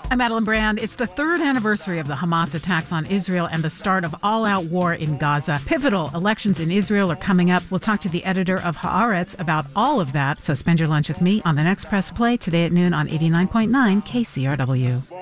I'm Madeline Brand. It's the third anniversary of the Hamas attacks on Israel and the start of all-out war in Gaza. Pivotal elections in Israel are coming up. We'll talk to the editor of Haaretz about all of that. So spend your lunch with me on the next Press Play today at noon on 89.9 KCRW.